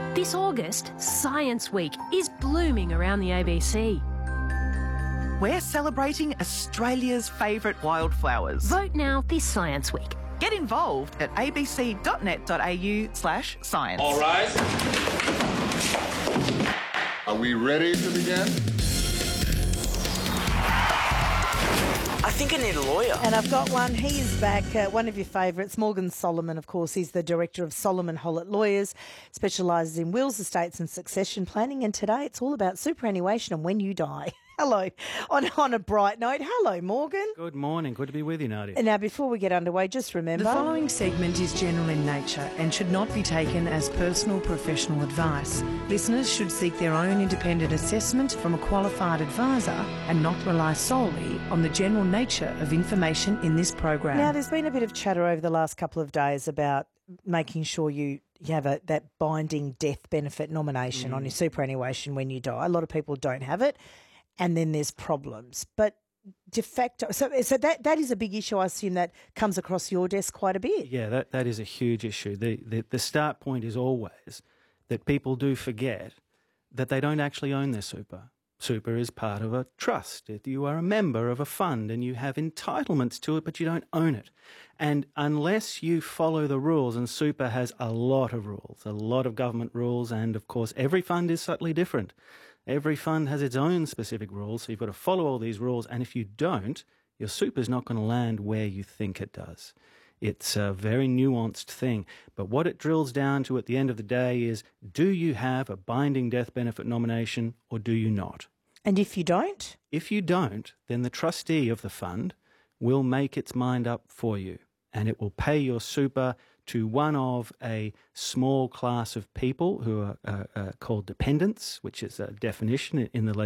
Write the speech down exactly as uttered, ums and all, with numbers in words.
This August, Science Week is blooming around the A B C. We're celebrating Australia's favourite wildflowers. Vote now this Science Week. Get involved at abc.net.au slash science. All rise. Are we ready to begin? I think I need a lawyer. And I've got one. He is back, uh, one of your favourites, Morgan Solomon, of course. He's the director of Solomon Hollett Lawyers, specialises in wills, estates and succession planning. And today it's all about superannuation and when you die. Hello. On, on a bright note, hello, Morgan. Good morning. Good to be with you, Nadia. And now, before we get underway, just remember... The following segment is general in nature and should not be taken as personal professional advice. Listeners should seek their own independent assessment from a qualified advisor and not rely solely on the general nature of information in this program. Now, there's been a bit of chatter over the last couple of days about making sure you... you have a, that binding death benefit nomination mm. on your superannuation when you die. A lot of people don't have it, and then there's problems. But de facto, so so that that is a big issue. I assume that comes across your desk quite a bit. Yeah, that, that is a huge issue. The, the the start point is always that people do forget that they don't actually own their super. Super is part of a trust. You are a member of a fund and you have entitlements to it, but you don't own it. And unless you follow the rules, and super has a lot of rules, a lot of government rules, and of course every fund is subtly different. Every fund has its own specific rules, so you've got to follow all these rules, and if you don't, your super is not going to land where you think it does. It's a very nuanced thing, but what it drills down to at the end of the day is, do you have a binding death benefit nomination or do you not? And if you don't? If you don't, then the trustee of the fund will make its mind up for you, and it will pay your super to one of a small class of people who are uh, uh, called dependents, which is a definition in the legislation.